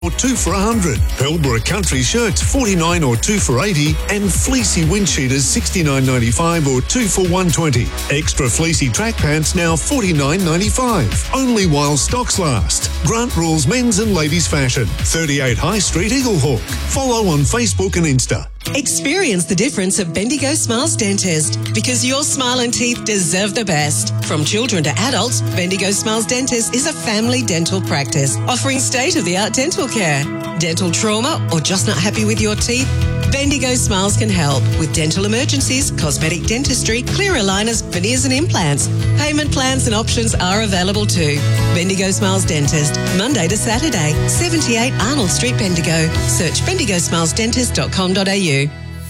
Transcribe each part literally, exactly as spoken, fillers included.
or two for one hundred. Pilbara Country shirts forty-nine or two for eighty, and fleecy wind cheaters sixty-nine ninety-five or two for one twenty. Extra fleecy track pants now forty-nine ninety-five. Only while stocks last. Grant Rules Men's and Ladies Fashion, thirty-eight High Street, Eaglehawk. Follow on Facebook and Insta. Experience the difference of Bendigo Smiles Dentist, because your smile and teeth deserve the best. From children to adults, Bendigo Smiles Dentist is a family dental practice offering state-of-the-art dental care. Dental trauma or just not happy with your teeth? Bendigo Smiles can help with dental emergencies, cosmetic dentistry, clear aligners, veneers and implants. Payment plans and options are available too. Bendigo Smiles Dentist, Monday to Saturday, seventy-eight Arnold Street, Bendigo. Search bendigo smiles dentist dot com dot a u.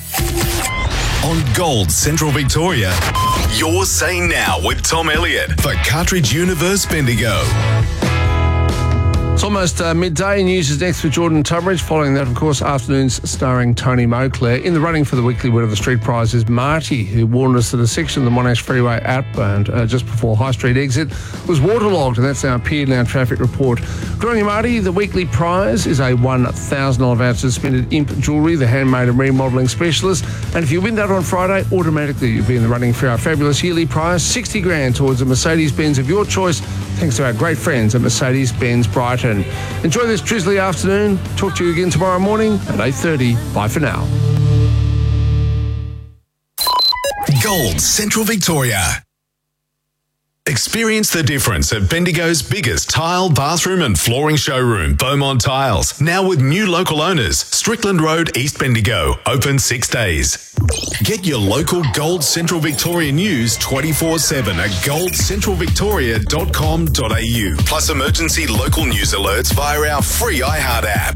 On Gold Central Victoria, your Say Now with Tom Elliott for Cartridge Universe Bendigo. It's almost uh, midday. News is next with Jordan Tubridge. Following that, of course, afternoons starring Tony Moclair. In the running for the weekly win of the street prize is Marty, who warned us that a section of the Monash Freeway outbound uh, just before High Street exit was waterlogged, and that's now appeared in our traffic report. Good on you, Marty. The weekly prize is a one thousand dollars voucher suspended Imp Jewellery, the handmade and remodelling specialist. And if you win that on Friday, automatically you'll be in the running for our fabulous yearly prize, sixty grand towards a Mercedes-Benz of your choice, thanks to our great friends at Mercedes-Benz Brighton. Enjoy this drizzly afternoon. Talk to you again tomorrow morning at eight thirty. Bye for now. Gold Central Victoria. Experience the difference at Bendigo's biggest tile, bathroom and flooring showroom, Beaumont Tiles. Now with new local owners, Strickland Road, East Bendigo. Open six days. Get your local Gold Central Victoria news twenty-four seven at gold central victoria dot com dot a u. Plus emergency local news alerts via our free iHeart app.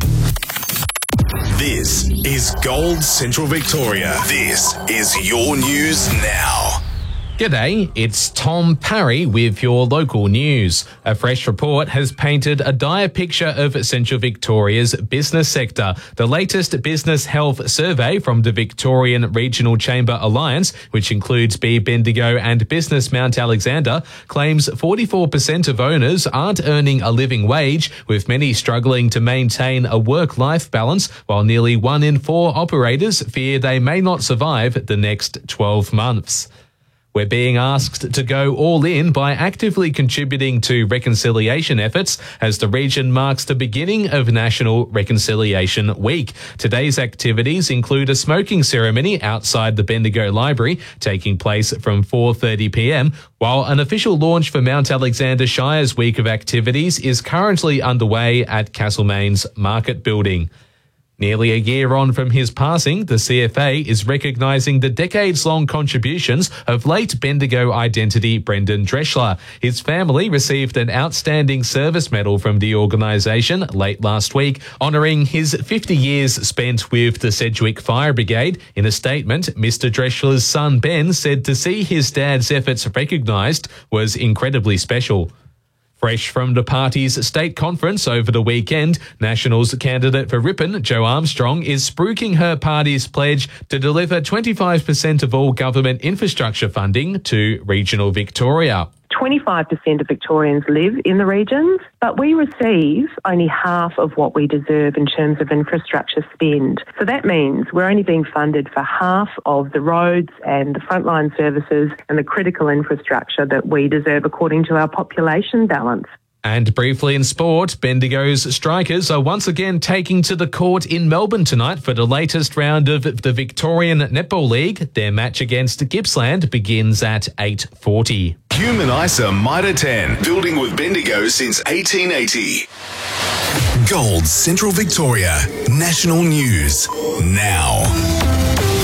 This is Gold Central Victoria. This is your news now. G'day, it's Tom Parry with your local news. A fresh report has painted a dire picture of Central Victoria's business sector. The latest business health survey from the Victorian Regional Chamber Alliance, which includes B Bendigo and Business Mount Alexander, claims forty-four percent of owners aren't earning a living wage, with many struggling to maintain a work-life balance, while nearly one in four operators fear they may not survive the next twelve months. We're being asked to go all in by actively contributing to reconciliation efforts as the region marks the beginning of National Reconciliation Week. Today's activities include a smoking ceremony outside the Bendigo Library, taking place from four thirty p m, while an official launch for Mount Alexander Shire's week of activities is currently underway at Castlemaine's Market Building. Nearly a year on from his passing, the C F A is recognising the decades-long contributions of late Bendigo identity Brendan Dreschler. His family received an Outstanding Service Medal from the organisation late last week, honouring his fifty years spent with the Sedgwick Fire Brigade. In a statement, Mister Dreschler's son Ben said to see his dad's efforts recognised was incredibly special. Fresh from the party's state conference over the weekend, Nationals candidate for Ripon, Jo Armstrong, is spruiking her party's pledge to deliver twenty-five percent of all government infrastructure funding to regional Victoria. twenty-five percent of Victorians live in the regions, but we receive only half of what we deserve in terms of infrastructure spend. So that means we're only being funded for half of the roads and the frontline services and the critical infrastructure that we deserve according to our population balance. And briefly in sport, Bendigo's strikers are once again taking to the court in Melbourne tonight for the latest round of the Victorian Netball League. Their match against Gippsland begins at eight forty. Human ISA Mitre ten, building with Bendigo since eighteen eighty. Gold Central Victoria, national news now.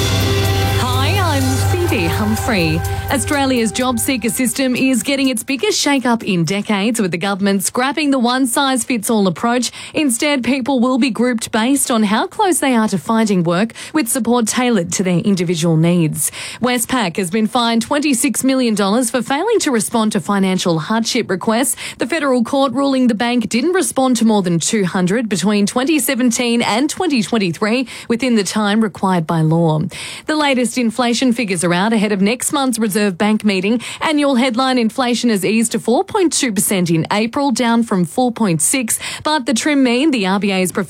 Humphrey. Australia's job seeker system is getting its biggest shake-up in decades, with the government scrapping the one-size-fits-all approach. Instead, people will be grouped based on how close they are to finding work, with support tailored to their individual needs. Westpac has been fined twenty-six million dollars for failing to respond to financial hardship requests. The federal court ruling the bank didn't respond to more than two hundred between twenty seventeen and twenty twenty-three within the time required by law. The latest inflation figures are out ahead ahead of next month's Reserve Bank meeting. Annual headline inflation has eased to four point two percent in April, down from four point six. But the trim mean the R B A's